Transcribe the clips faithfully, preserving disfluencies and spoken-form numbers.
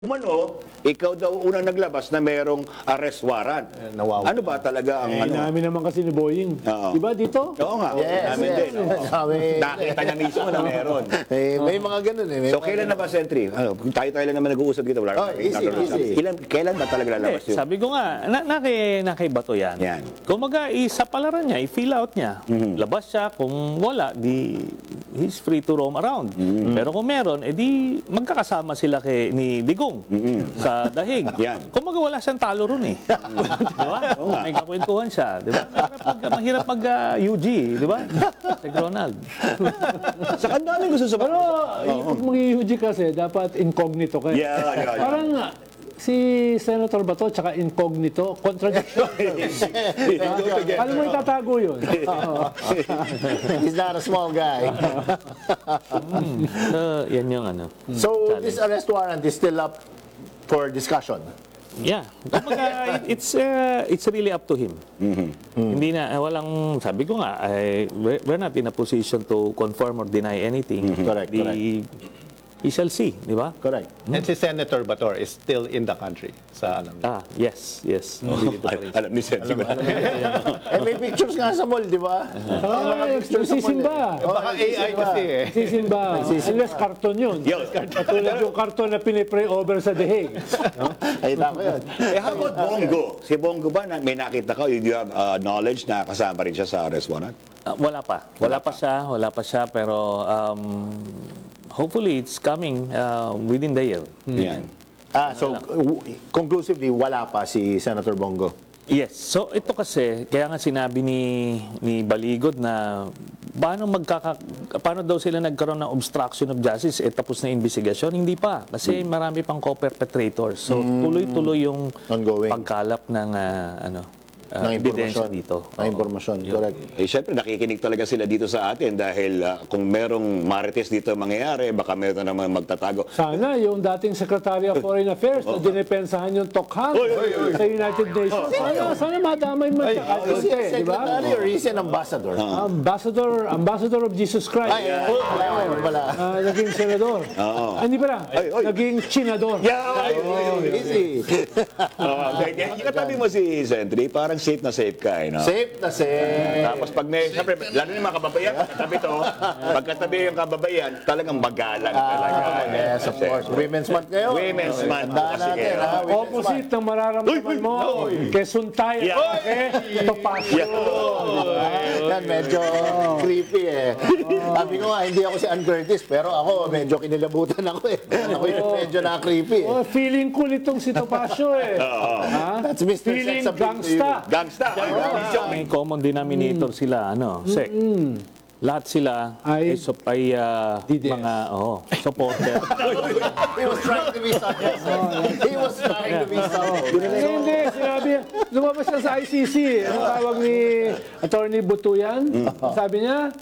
Umano, ikaw daw unang naglabas na merong arrest warrant. Nawawa. Ano ba talaga ang Eh, ano? namin naman kasi ni Boying. Oo. Diba dito? Oo nga, Yes, namin yes. din. oo. Sabi- Nakita niya mismo na meron. Eh, may mga ganun eh. May So, mga kailan na ba, Sentry? Ano, tayo-tayo lang naman nag-uusap dito. Wala, Oh, easy, nagkaroon easy. sa- Kailan, kailan ba talaga lalabas Eh, yun? sabi ko nga, na, naki, nakibato yan. Yan. Kung maga, isa palaran niya, i-fill out niya. Labas siya, kung wala, di he's free to roam around. Pero kung meron, edi magkakasama sila kay, ni Digong sa dahig. Yan. Kung maga, wala siyang talo ron eh. Di ba? May kakwentuhan siya. Di ba? Mahirap mag-U G, di ba? Si Ronald. Sa kandaming gusto sa... Pero pag mag-I U G kasi, dapat incognito ka. eh. Yeah, yeah, yeah. Parang ah, si Senator Bato tsaka incognito, contradiction. Alam mo itatago yun. He's not a small guy. So, yan yung ano. So, this arrest warrant is still up for discussion. Yeah. Kumbaga, it- it's uh, it's really up to him. Hindi na, eh, walang, sabi ko nga, eh, we're we're not in a position to confirm or deny anything. Correct, The, we shall see, di ba? Correct. And si Senator Bator is still in the country sa alam niya. Ah, yes, yes. Nandito pa rin. Alam ni Sentry ba? Eh, may pictures nga sa mall, di ba? Ah, nagsisimba. Oh, Baka A I kasi eh. Nagsisimba. Unless karton yun. Yo. Katulad yung karton na pinipray over sa deheg. Ay, tama yun. Eh, how about Bongo? Si Bongo ba, na, may nakita ka, you have uh, knowledge na kasama rin siya sa arrest warrant? Ah, wala pa. Wala pa siya, wala pa siya, pero um, hopefully it's coming uh, within the year. Yan. Ah, so, w- conclusively, wala pa si Senator Bongo. Yes. So ito kasi, kaya nga sinabi ni ni Baligod na paano magkaka paano daw sila nagkaroon ng obstruction of justice eh tapos na investigasyon? Hindi pa kasi marami pang co-perpetrators. So tuloy-tuloy yung Ongoing. pagkalap ng ah, ano ah, Ng ebidensya impormasyon. dito. Ng Oo. impormasyon, Yun. correct. Eh, syempre, nakikinig talaga sila dito sa atin dahil ah, kung merong marites dito mangyayari, baka meron naman magtatago. Sana yung dating Secretary of Foreign Affairs na dinepensahan yung Tokhang sa United Nations. Sana, sana madamay man siya. Kahit Is he konti, a di ba? secretary or is he an ambassador? Ambassador, Ambassador of Jesus Christ. Ay, ay, wala, wala, wala. Ah, naging senador. Ah, hindi pala. Ay, ay. Naging senador. Yeah! Ay, ay, ay. Is he? Oh, kaya yung katabi mo si Sentry, parang safe na safe ka, eh, no? Safe na safe. Tapos pag may, siyempre, lalo na yung mga kababayan, pagkatabi to, pagkatabi yung kababayan, talagang magalang talaga. Ah, yes, of course. Women's Month ngayon. Women's Month Tandaan kasi natin, ngayon. ha? Women's Opposite ng mararamdaman mo kay Suntay. Yeah. Okay? Topasyo. Month. Yan, medyo creepy eh. Sabi ko nga, hindi ako si Ann Curtis, pero ako, medyo kinilabutan ako eh. Ako yung medyo na-creepy eh. Oh, feeling cool itong si Topasyo eh. Ha? That's Mister Feeling Sex Appeal to you. gangsta. Gangsta! May common denominator sila, ano, sec. Lahat sila Ay- ay, sup, ay ah, D D S. mga oh, supporter. He was trying to be sarcastic. He was trying to be sarcastic. Hindi, hindi. Sinabi, lumabas siya sa I C C. Ang tawag ni Attorney Butuyan. Sabi niya,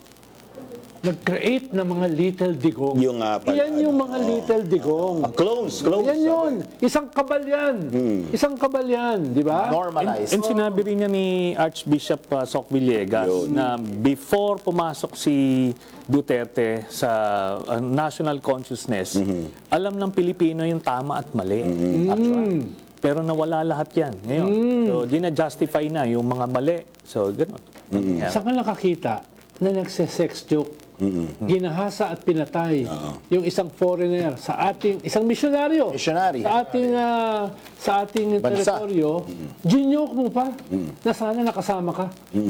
nag-create ng mga little digong. Yung, ah, pal- Yan yung mga little digong. Clones, clones. Yan yun. Isang kabal yan. Isang kabal yan. Di ba? Normalized. And sinabi rin niya ni Archbishop uh, Soc Villegas na before pumasok si Duterte sa uh, national consciousness, alam ng Pilipino yung tama at mali. Actually. Pero nawala lahat yan ngayon. So, di na-justify na yung mga mali. So, gano'n. Yeah. Saan ka nakakita na nagse-sex joke? Ginahasa at pinatay yung isang foreigner sa ating isang misyonaryo Missionary. sa ating ah, sa ating Bansa. teritoryo, ginyok mo pa na sana nakasama ka.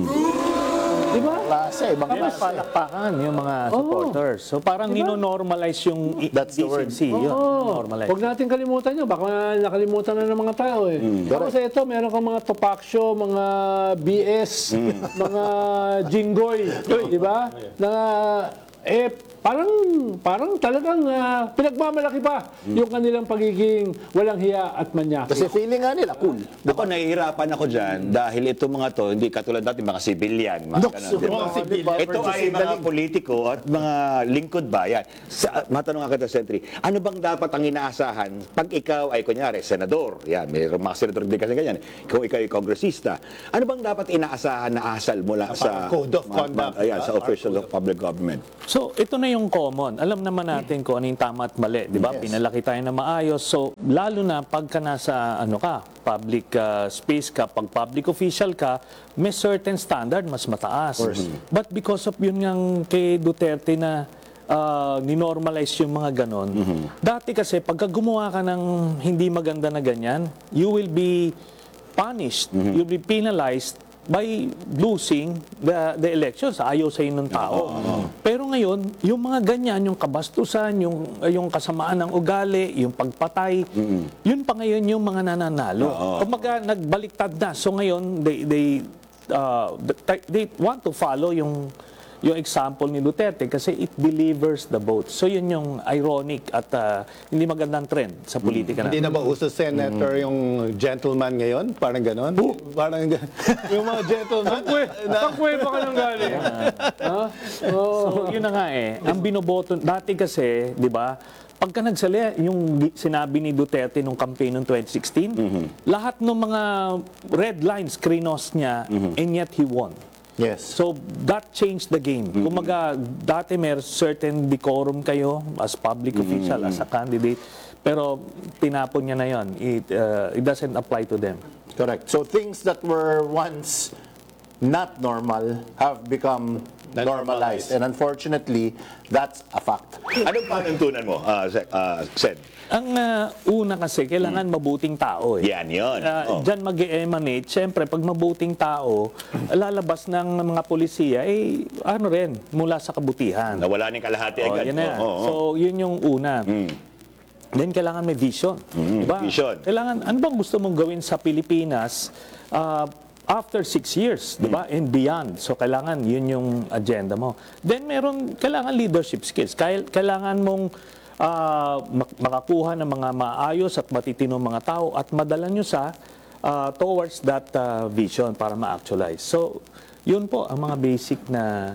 Di ba? Klase, ibang Kaya klase. palakpakan yung mga supporters. So, parang nino-normalize yung i- That's the word. decency. Yun, Oo. normalize. Huwag natin kalimutan yun. Baka nakalimutan na ng mga tao eh. Kasi ito, meron kang mga topaksyo, mga B S, mga jinggoy, di ba? Na, eh, parang, parang talagang ah, pinagmamalaki pa yung kanilang pagiging walang hiya at manyaki. Kasi feeling nga nila, cool. Ako, nahihirapan ako dyan dahil itong mga to, hindi katulad natin, mga sibilyan. Mga Dok, ganun, di ba? mga civilian Ito versus ay mga civilian. politiko at mga lingkod bayan. Sa, matanong nga kita, Sentry, ano bang dapat ang inaasahan pag ikaw ay, kunyari, senador? Yan, mayroong mga senador din kasi ganyan. Ikaw, ikaw ay kongresista. Ano bang dapat inaasahan na asal mula sa Code of mga- conduct. ayan, sa Our official code of public government? So, ito na yung yung common. Alam naman natin kung ano yung tama at mali, di ba? Yes. Pinalaki tayo na maayos. So, lalo na pagka nasa ano ka, public uh, space ka, pag public official ka, may certain standard mas mataas. But because of yun ngang kay Duterte na uh, ninormalize yung mga ganon, dati kasi pagka gumawa ka ng hindi maganda na ganyan, you will be punished, you'll be penalized by losing the the elections. Ayaw sa ng tao. Pero ngayon, yung mga ganyan, yung kabastusan, yung yung kasamaan ng ugali, yung pagpatay, yun pa ngayon yung mga nananalo. Kumbaga nagbaliktad na. So ngayon, they they uh, they want to follow yung yung example ni Duterte kasi it delivers the vote. So yun yung ironic at uh, hindi magandang trend sa politika Hindi natin. na ba uso, Senator, yung gentleman ngayon? Parang ganon? Parang ga- yung mga gentleman. Takwe pa ka nang galing. Ha? Oh. So, yun na nga eh. Ang binoboto, dati kasi, di ba, pagka nagsali, yung gi- sinabi ni Duterte nung campaign noong twenty sixteen, lahat ng mga red lines, krinos niya, and yet he won. Yes. So, that changed the game. Kumaga, dati may certain decorum kayo as public official, as a candidate, pero tinapon niya na yon. It, uh, it doesn't apply to them. Correct. So things that were once not normal have become normalized. And unfortunately, that's a fact. Anong panuntunan mo, uh, Sec- uh, Sen? Ang uh, una kasi, kailangan mabuting tao eh. Yan, yun. Uh, Oh. Diyan mag-emanate, siyempre, pag mabuting tao, lalabas ng mga polisiya, eh, ano rin, mula sa kabutihan. Nawala ng kalahati Oh, agad. yan na yan. Oo, oo. So, yun yung una. Then, kailangan may vision. Diba? vision. Kailangan, ano bang gusto mong gawin sa Pilipinas uh, after six years, di ba? And beyond. So, kailangan, yun yung agenda mo. Then, meron, kailangan leadership skills. Kail- Kailangan mong uh, mak- makakuha ng mga maayos at matitinong mga tao at madala nyo sa uh, towards that uh, vision para ma-actualize. So, yun po ang mga basic na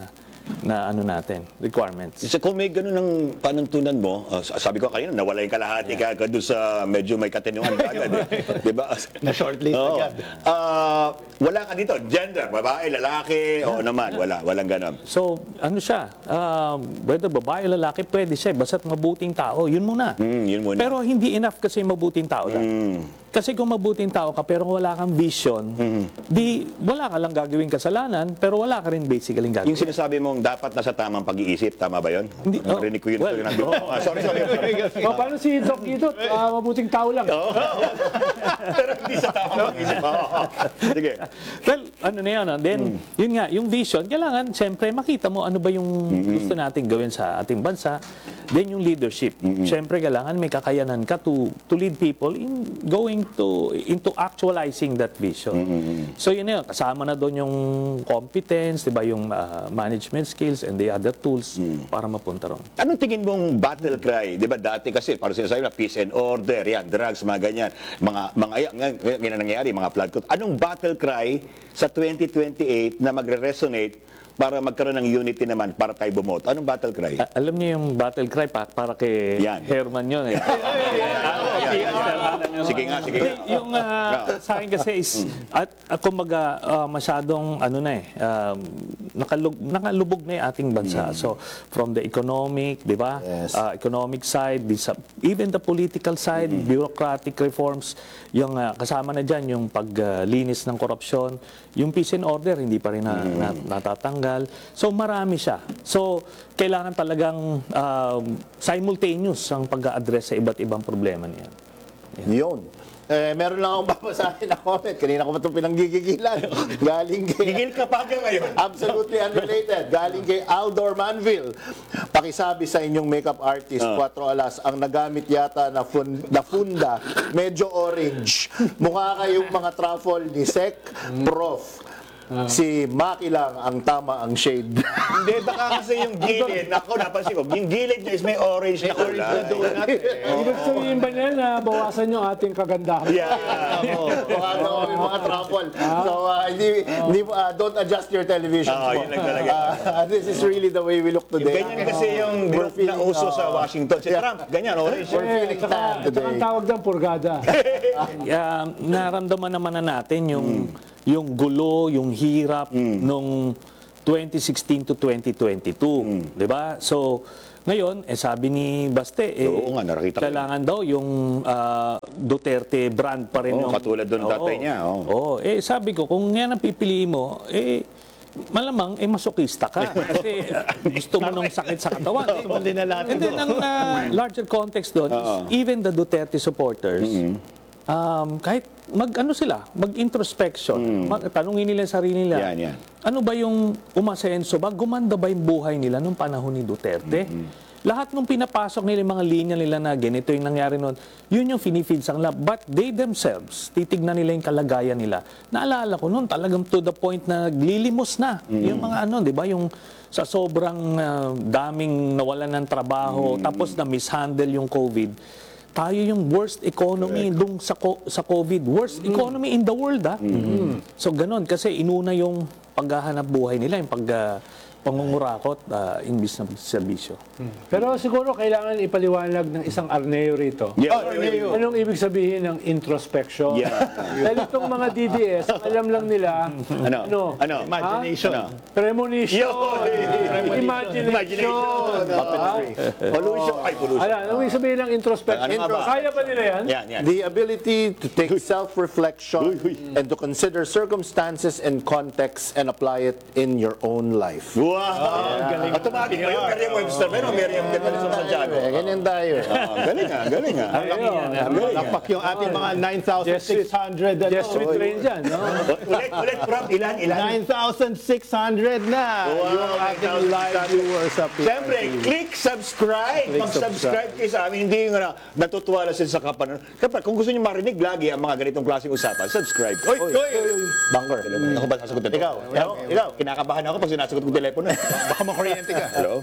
na ano natin, requirements. So, kung may ganun ng panuntunan mo, uh, sabi ko kanina, nawala yung kalahati ka agad doon sa medyo may katinungan ka agad. Eh. Di ba? Na shortlist Oo. agad. Ah, wala ka dito, gender, babae, lalaki, o naman, wala, walang ganun. So, ano siya, um, whether babae o lalaki, pwede siya, basta't mabuting tao, yun muna. Mm, yun muna. Pero hindi enough kasi mabuting tao lang. Kasi kung mabuting tao ka, pero wala kang vision, di, wala ka lang gagawing kasalanan, pero wala ka rin basically Yung gagawin. sinasabi mong dapat nasa tamang pag-iisip, tama ba yun? Hindi, oh, Narinig ko yun. well, Well, nandun. Ah, sorry, sorry. Oh, paano si Doc Ito? Ah, mabuting tao lang. Pero hindi sa tamang pag-iisip. Oo. Sige. Well, ano na yun, ah. Then, yun nga, yung vision, kailangan, siyempre, makita mo ano ba yung gusto nating gawin sa ating bansa. Then, yung leadership. Siyempre, kailangan may kakayanan ka to, to lead people in going to, into actualizing that vision. So, yun na yun. Kasama na doon yung competence, di ba, yung ah, management skills and the other tools para mapunta ron. Anong tingin mong battle cry? Di ba dati kasi, parang sinasabi na peace and order, yan, drugs, mga ganyan. Mga, mga, yan, yan ang nangyayari, mga flood court. Anong battle cry sa twenty twenty-eight na magre-resonate para magkaroon ng unity naman para tayo bumoto? Anong battle cry? A- alam niyo yung battle cry pa, para kay Yan. Herman yun eh. Sige nga, sige nga. Yung ah, sa akin kasi is, at uh, kumbaga ah, masyadong ano na eh, um, nakalug, nakalubog na yung ating bansa. So, from the economic, di ba? Yes. Ah, economic side, the, sub- even the political side, bureaucratic reforms, yung ah, kasama na dyan, yung paglinis ng korupsyon, yung peace and order, hindi pa rin na, na- natatanggal. So, marami siya. So, kailangan talagang um, simultaneous ang pag-address sa iba't ibang problema niya. Yun. Eh, meron lang akong babasahin na comment. Kanina ko pa itong pinanggigigilan. Galing kay... Gigil ka pa hanggang ngayon. Absolutely unrelated. Galing kay Aldor Manville. Pakisabi sa inyong makeup artist, Cuatro Alas, ang nagamit yata na, fun, na funda, medyo orange. Mukha kayong mga truffle ni Sec Prof. Si Maki lang ang tama ang shade. Hindi, baka kasi yung gilid, ako napansin ko, yung gilid niya is may orange na kulay. Ibig sabihin ba niya na bawasan yung ating kagandahan? Yeah. Mukha daw kami mga truffle. So, uh, hindi, hindi, uh, don't adjust your television. Oo, yun lang talaga. Uh, this is really the way we look today. Ganyan kasi yung We're group na feeling, uso sa uh, Washington. Si Trump, ganyan, orange. We're feeling Tsaka, tan tsaka ang today. tawag ng purgada. Uh, naramdaman naman na natin yung yung gulo, yung hirap nung twenty sixteen to twenty twenty-two, 'di ba? So Ngayon, eh sabi ni Baste, eh, Oo nga, nakakita ko. kailangan daw yung ah, Duterte brand pa rin Oo, yung... katulad doon ng tatay niya, oo. Oo, eh sabi ko, kung yan ang pipiliin mo, eh malamang eh masokista ka. Kasi ah, gusto mo ng sakit sa katawan. Eh. Gusto mo din na lahat And then ang ah, larger context doon, is even the Duterte supporters, um, kahit mag-ano sila, mag-introspection, mag- tanungin nila yung sarili nila, Yan, yan. ano ba yung umasenso ba? Gumanda ba yung buhay nila nung panahon ni Duterte? Lahat nung pinapasok nila yung mga linya nila na ganito yung nangyari noon, yun yung finifeed sa kanila. But they themselves, titignan nila yung kalagayan nila. Naalala ko noon, talagang to the point na naglilimos na. Yung mga ano, di ba, yung sa sobrang ah, daming nawalan ng trabaho, tapos na mishandle yung COVID, tayo yung worst economy dung sa co- sa COVID, worst economy in the world, ah. So ganun kasi inuna yung paghahanap buhay nila, yung pag ah, pangungurakot uh, imbis na serbisyo. Pero siguro kailangan ipaliwanag ng isang Arneo rito. Yeah. Anong ibig sabihin ng introspection? Yeah. Dahil itong mga D D S, ang alam lang nila, Ano? ano? Ano? Imagination. Ano? Premonition. Yo! Imagination. Imagination. Diba? Pollution. Ay, pollution. Ala, anong ibig sabihin ng introspection? Ano nga ba? Kaya ba nila yan? Yan, yan. The ability to take self-reflection and to consider circumstances and context and apply it in your own life. Wow! Galing. Automatic ba yun? Merriam-Webster ba yun? O Merriam-Webster sa Santiago? Eh, ganyan tayo. Ah, galing ah, galing ah. Nakpak yung ating mga nine thousand six hundred. Yes, sweet train dyan. No? Ulit, ulit, Prof. Ilan, ilan? nine thousand six hundred na Wow, yung ating live viewers sa P R D. Siyempre, click subscribe. Mag-subscribe kayo sa amin. Hindi nga na natutuwa na sila sa kapan. Kapag kung gusto niyo marinig lagi ang mga ganitong klaseng usapan, subscribe. Oy, oy, Bunker. Ako ba sasagot ito? Ikaw, ikaw, ikaw. Kinakabahan ako pag sinasagot ko telepono. Baka makuryente ka. Hello?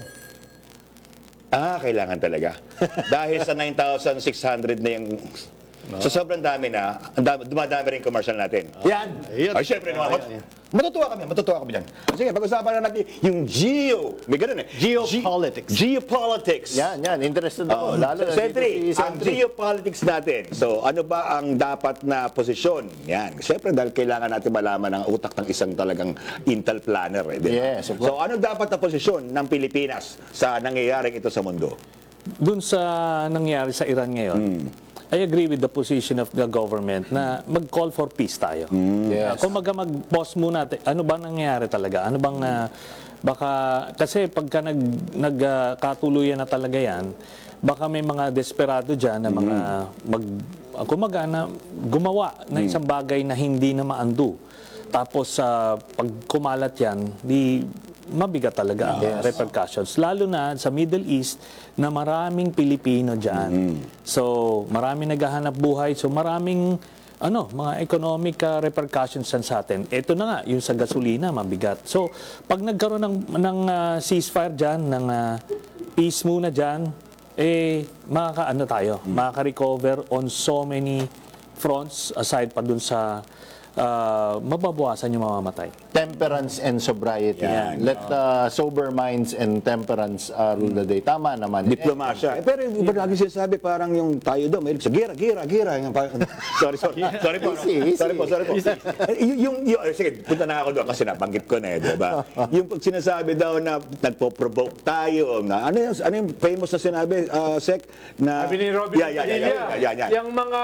Ah, kailangan talaga. Dahil sa nine thousand six hundred na yung... So sobrang dami na, ang dami- dumadami rin commercial natin. Yan. Ay, syempre naman. Matutuwa kami, matutuwa kami dyan. Sige, pag-usapan na natin yung geo. May ganun eh. Geopolitics. Ge- geopolitics. Yan, yan. Interested ako. Lalo na dito Sentry, si ang Sentry. geopolitics natin. So, ano ba ang dapat na posisyon? Yan. Siyempre, dahil kailangan natin malaman ang utak ng isang talagang Intel planner. Eh, di ba? Yes, of course. So, ano dapat na posisyon ng Pilipinas sa nangyayaring ito sa mundo? Dun sa nangyari sa Iran ngayon, I agree with the position of the government na mag-call for peace tayo. Yes. Kung maga mag-pause muna, te- ano ba nangyayari talaga? Ano bang, ah, baka, kasi pagka nag, nagkatuluyan na talaga yan, baka may mga desperado dyan na mga, mag, kumaga na gumawa na isang bagay na hindi na ma-undo. Tapos, sa pag kumalat yan, di, mabigat talaga ang repercussions. Lalo na sa Middle East na maraming Pilipino dyan. So, maraming naghahanap buhay. So, maraming ano, mga economic uh, repercussions yan sa atin. Ito na nga, yung sa gasolina, mabigat. So, pag nagkaroon ng, ng uh, ceasefire dyan, ng uh, peace muna dyan, eh, makaka-ano tayo, makaka-recover on so many fronts aside pa dun sa uh, mababawasan yung mamamatay. Temperance and sobriety. Yan. Let uh, sober minds and temperance uh, rule the day. Tama naman. Diplomasya. Eh, pero yung iba lagi sinasabi parang yung tayo daw, may sa gira, gira, gira. Yung parang- sorry, sorry. Sorry po. no? Easy, easy. Sorry po, sorry po. Eh, yung, yung, yung, eh, sige, punta na ako doon kasi nabanggit ko na eh, di ba? Yung pag sinasabi daw na nagpo-provoke tayo, na ano yung, ano yung famous na sinabi, uh, Sek? Na, Sabi ni Robin yeah, yeah, yeah, yeah, yeah, yeah, yeah. yung mga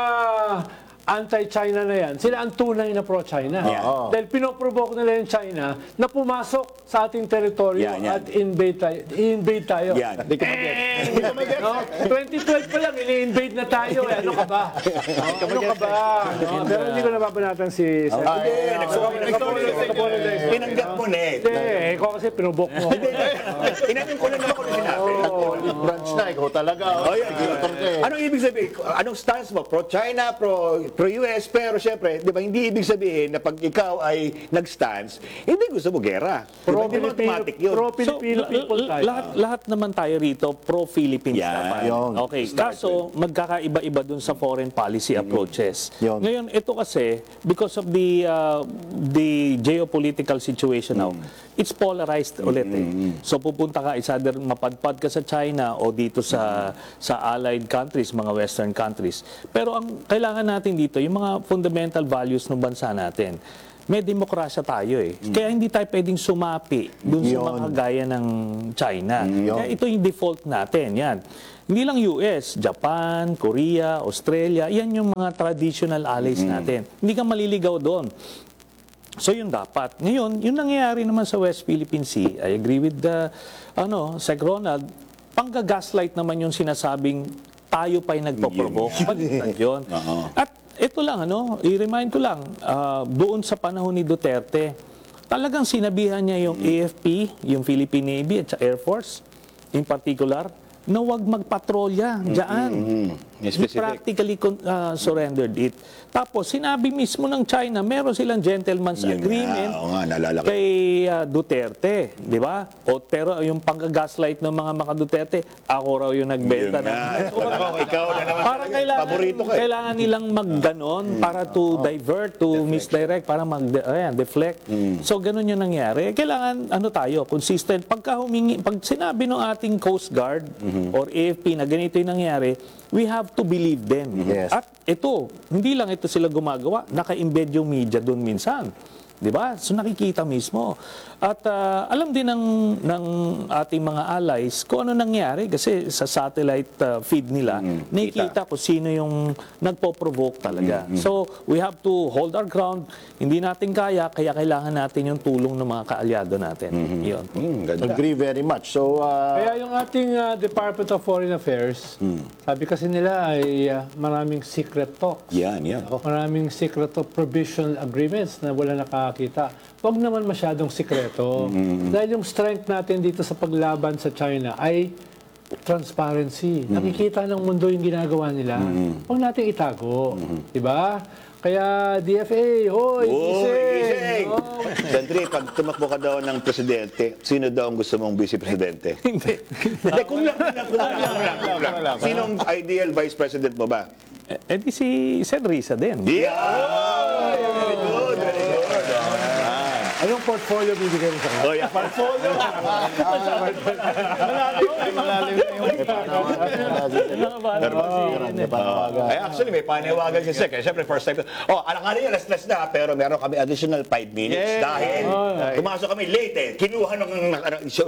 anti-China na yan, sila ang tunay na pro-China. Yeah. Oo. Dahil pinoprovoke nila yung China na pumasok sa ating teritoryo Yan, yan. at invade tayo. I-invade tayo. Yan. Hindi ko mag-get. No? twenty twelve pa lang, ini-invade na tayo. Eh. Ano ka ba? Oh, ano ka ba? No? Pero hindi ko nababanatan si... si Ah, hindi, nagsusulit. Pinanggap mo na eh. Hindi, eh, ikaw kasi pinubok mo. Inatin ko lang naman kung ano sinabi. Branch na, ikaw talaga. Oh, yeah, yeah. Anong ibig sabihin? Anong stance mo? Pro-China, pro, pro-U S? Pero syempre, di ba, hindi ibig sabihin na pag ikaw ay nag-stance, hindi gusto mo gera. Di ba, hindi naman automatic yun. Pro-Filipino la- people la- tayo. lahat, lahat naman tayo rito pro-Philippines Yan. naman. Yun. Okay, kaso magkakaiba-iba dun sa foreign policy approaches. Yun. Ngayon, ito kasi, because of the uh, the geopolitical situation now, it's polarized ulit eh. So pupunta ka, isa either mapadpad ka sa China o dito sa sa allied countries, mga western countries. Pero ang kailangan natin dito, yung mga fundamental values ng bansa natin. may demokrasya tayo eh. Kaya hindi tayo pwedeng sumapi dun sa Yun. mga gaya ng China. Yun. Kaya ito yung default natin. Yan. Hindi lang U S, Japan, Korea, Australia, yan yung mga traditional allies natin. Hindi ka maliligaw doon. So yun dapat. Ngayon, yung nangyayari naman sa West Philippine Sea, I agree with the, ano, Sec Ronald, pangga-gaslight naman yung sinasabing tayo pa'y nagpo-provoke. Baliktad yun. At ito lang, ano, i-remind ko lang, ah, doon sa panahon ni Duterte, talagang sinabihan niya yung A F P, yung Philippine Navy at sa Air Force, in particular, na huwag magpatrolya dyan. He Specific. practically con- ah, surrendered it. Tapos, sinabi mismo ng China, meron silang gentleman's Yun nga, agreement oo nga, naalala ko. kay ah, Duterte, di ba? O pero yung pangga-gaslight ng mga maka Duterte, ako raw yung nagbenta Yun ng... nga. Ako, ikaw na naman. Parang kailangan, Paborito ko eh. kailangan nilang magganon para to divert, to misdirect, para mag ayan, deflect. So, ganun yung nangyari. Kailangan, ano tayo, consistent. Pagka humingi, pag sinabi ng ating Coast Guard or A F P na ganito yung nangyari, we have to believe them. Yes. At ito, hindi lang ito sila gumagawa, naka-embed yung media doon minsan. Di ba? So nakikita mismo. At ah, alam din ng, ng ating mga allies kung ano nangyari kasi sa satellite ah, feed nila, nakikita kung sino yung nagpo-provoke talaga. So we have to hold our ground. Hindi natin kaya, kaya kailangan natin yung tulong ng mga kaalyado natin. Yun. Hmm, ganda. Agree very much. So, uh, Kaya yung ating ah, Department of Foreign Affairs, sabi kasi nila ay ah, maraming secret talks. Yan, yan. Maraming secret of provisional agreements na wala nakakita. Huwag naman masyadong sikreto. Dahil yung strength natin dito sa paglaban sa China ay transparency. Nakikita ng mundo yung ginagawa nila. Huwag natin itago. Diba? Kaya D F A, hoy, Uy, gising! gising! Oh. Sandri, pag tumakbo ka daw ng presidente, sino daw ang gusto mong vice-presidente? Hindi. Hindi, kung lang, kung lang, kung lang, kung lang, kung lang. Sinong ideal vice president mo ba? Eh, eh di si Sen Risa din. Yeah! Very good, very good. Anong portfolio bibigay mo sa kanya? Oh, yeah. Portfolio. Ay, actually, may panawagan si Sek. Eh. Siyempre, first time. Oh, alang niya, last last na, pero meron kami additional five minutes. Dahil, pumasok kami late eh. Kinuha nung... ano, so,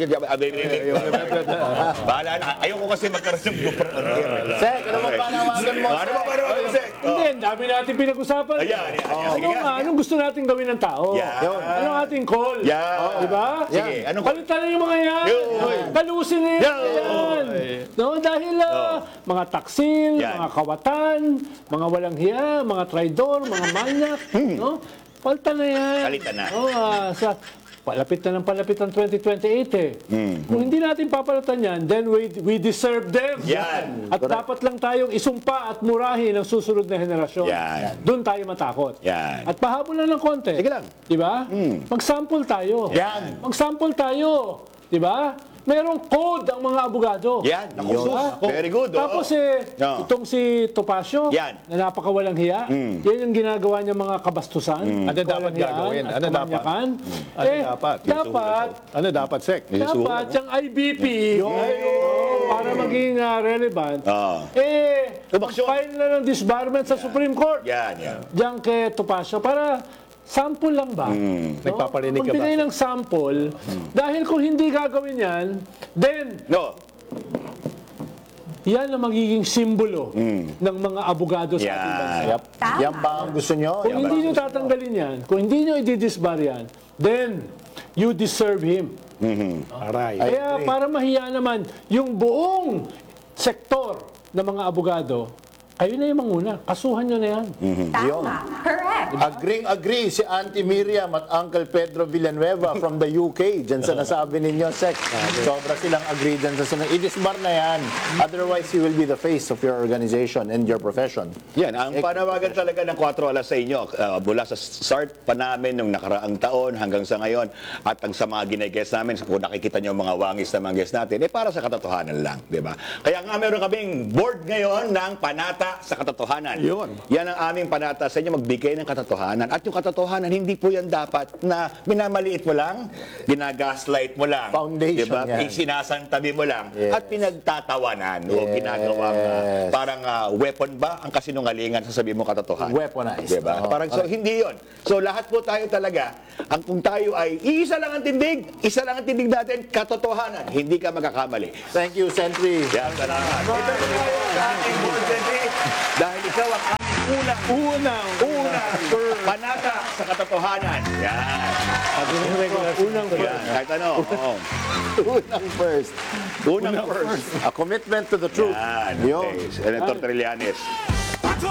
bahala na. Ayoko kasi magkaroon ng super. Sek, ano ba panawagan mo? Ano ba panawagan mo, Sek? Hindi, ang dami natin pinag-usapan. Ayan, ayan, ayan. Sige Ano nga, nga, sige. anong gusto natin gawin ng tao? Yan. Anong ating call? Yan. Di ba? Sige, anong- Palitan na yung mga yan. Yun. Talusin na yan. Yun. Yan. No, dahil ah, mga taksil, Yan. mga kawatan, mga walang hiya, mga traidor, mga manyak, no? Palitan na yan. Palitan na. Oh, ah, sa palapit na ng palapit ang twenty twenty-eight eh. Kung hindi natin papalitan yan, then we, we deserve them. Yan. At dapat lang tayong isumpa at murahin ang susunod na henerasyon. Yan. Doon tayo matakot. Yan. At pahabol lang ng konti. Sige lang. Di ba? Mag-sample tayo. Yan. Mag-sample tayo. Di ba? Merong code ang mga abogado. Yan. Naku, Di sus. ba? Very good. oh. Tapos eh, No. itong si Topacio, Yan. na napakawalang hiya, yan yung ginagawa niya mga kabastusan. Ano dapat walang hiyaan gagawin? at Ano dapat? kamanyakan. Ano Eh, dapat? dapat, Ano dapat, Sek? dapat yung I B P, para maging ah, relevant, Ah. eh, Tumaksyon. file na ng disbarment sa Supreme Court. Yan, yan. Diyan kay Topacio, para sample lang ba? No? Nagpaparinig ka ba? Magbigay ng sample, dahil kung hindi gagawin yan, then, No. yan ang magiging simbolo ng mga abogado sa ating bansa. Yan. Yep. Yan ba ang gusto nyo? Kung hindi nyo tatanggalin yan, kung hindi nyo i-disbar yan, then, you deserve him. Aray. Kaya para mahiya naman yung buong sektor ng mga abogado, kayo na yung manguna. Kasuhan nyo na yan. Tama. Correct. Agreeing agree si Auntie Miriam at Uncle Pedro Villanueva from the U K. Diyan sa nasabi ninyo, Sek. Sobra silang agree dyan sa sunod. I-disbar na yan. Otherwise, you will be the face of your organization and your profession. Yan, ang panawagan talaga ng kwatro alas sa inyo, uh, mula sa start pa namin nung nakaraang taon hanggang sa ngayon, at ang sa mga ginay-guest namin, kung nakikita nyo mga wangis na mga guest natin, eh para sa katotohanan lang, di ba? Kaya nga meron kaming board ngayon ng Panata panata sa katotohanan. Yun. Yan ang aming panata sa inyo, magbigay ng katotohanan. At yung katotohanan, hindi po yan dapat na minamaliit mo lang, ginagaslight mo lang. Foundation diba? yan. Sinasantabi mo lang. Yes. At pinagtatawanan o ginagawang ah, parang ah, weapon ba ang kasinungalingan sa sabihin mo katotohanan. Weaponized. Diba? Oo. Parang so, hindi yon. So lahat po tayo talaga, ang kung tayo ay iisa lang ang tindig, isa lang ang tindig natin, katotohanan. Hindi ka magkakamali. Thank you, Sentry. Yan, salamat. Ito po tayo sa ating board sentry. Dahil ikaw ang aming unang, unang, unang panata sa katotohanan. Yan. Unang Yan, kahit ano. Oo. Unang first. Unang first. A commitment to the truth. Yan. Yun. Okay. Senator Trillanes.